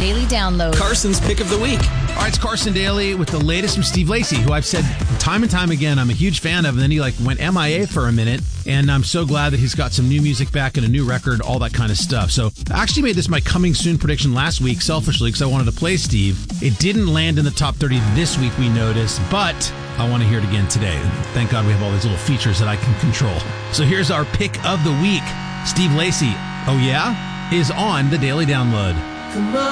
Daily Download. Carson's Pick of the Week. All right, it's Carson Daly with the latest from Steve Lacy, who I've said time and time again I'm a huge fan of, and then he went MIA for a minute, and I'm so glad that he's got some new music back and a new record, all that kind of stuff. So I actually made this my coming soon prediction last week, selfishly, because I wanted to play Steve. It didn't land in the top 30 this week, we noticed, but I want to hear it again today. Thank God we have all these little features that I can control. So here's our pick of the week. Steve Lacy, oh yeah, is on the Daily Download. Come on.